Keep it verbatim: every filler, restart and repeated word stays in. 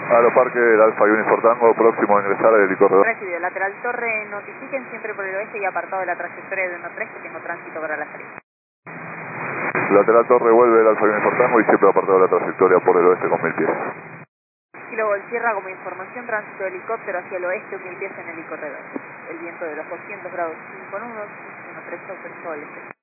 Aeroparque del Alfa Uniform Tango, próximo a ingresar al helicorredor. Recibido. Lateral torre, notifiquen siempre por el oeste y apartado de la trayectoria de uno tres que tengo tránsito para la salida. Lateral torre vuelve el Alfa Uniform Tango y siempre apartado de la trayectoria por el oeste con mil pies. Kilo Gol Sierra como información, tránsito de helicóptero hacia el oeste, mil pies en helicorredor. El viento de los doscientos grados cinco nudos, uno tres autorizado al este.